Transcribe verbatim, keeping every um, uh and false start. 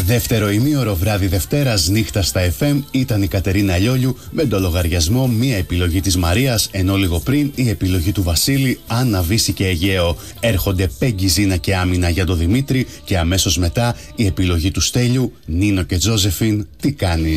Δεύτερο ημίωρο βράδυ Δευτέρας νύχτα στα εφ εμ ήταν η Κατερίνα Λιόλιου με το λογαριασμό μία επιλογή της Μαρίας, ενώ λίγο πριν η επιλογή του Βασίλη, Άννα, Βύση και Αιγαίο. Έρχονται Πέγγι, Ζήνα και Άμυνα για το Δημήτρη και αμέσως μετά η επιλογή του Στέλιου, Νίνο και Τζόζεφιν, Τι κάνεις.